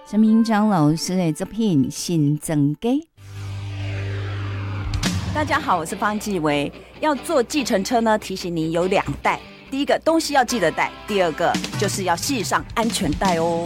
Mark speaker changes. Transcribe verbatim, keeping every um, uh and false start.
Speaker 1: 陈明章老师的作品《新增给》。
Speaker 2: 大家好，我是方季薇。要坐计程车呢，提醒你有两带，第一个东西要记得带，第二个就是要系上安全带哦。